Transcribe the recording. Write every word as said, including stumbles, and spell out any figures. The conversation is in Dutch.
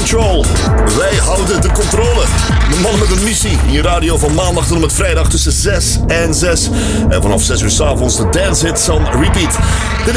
Control. Wij houden de controle. De man met een missie. In je radio van maandag tot en met vrijdag tussen zes en zes. En vanaf zes uur 's avonds de dance hits on repeat. Dit is